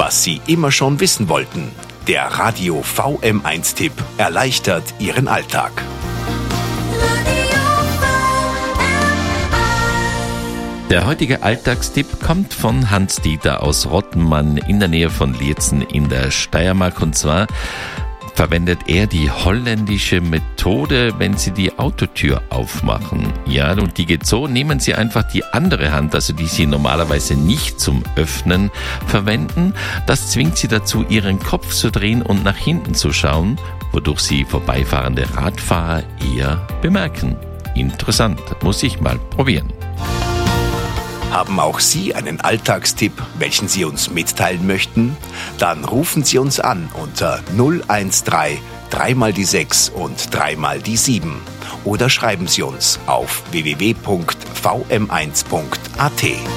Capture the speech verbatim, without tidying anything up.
was Sie immer schon wissen wollten. Der Radio V M eins Tipp erleichtert Ihren Alltag. Der heutige Alltagstipp kommt von Hans-Dieter aus Rottenmann in der Nähe von Lietzen in der Steiermark. Und zwar verwendet er die holländische Methode, wenn Sie die Autotür aufmachen. Ja, und die geht so: Nehmen Sie einfach die andere Hand, also die Sie normalerweise nicht zum Öffnen verwenden. Das zwingt Sie dazu, Ihren Kopf zu drehen und nach hinten zu schauen, wodurch Sie vorbeifahrende Radfahrer eher bemerken. Interessant, muss ich mal probieren. Haben auch Sie einen Alltagstipp, welchen Sie uns mitteilen möchten? Dann rufen Sie uns an unter null eins drei, dreimal die sechs und dreimal die sieben oder schreiben Sie uns auf w w w punkt v m eins punkt a t.